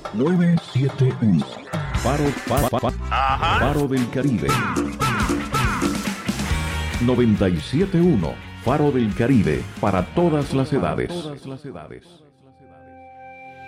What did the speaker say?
971. Faro del Caribe. 97.1. Faro del Caribe, para todas las edades.